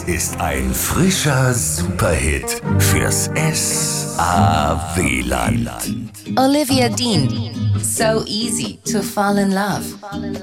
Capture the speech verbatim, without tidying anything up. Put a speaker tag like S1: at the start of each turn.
S1: ist ein frischer Superhit fürs S A W-Land.
S2: Olivia Dean. So easy to fall in love.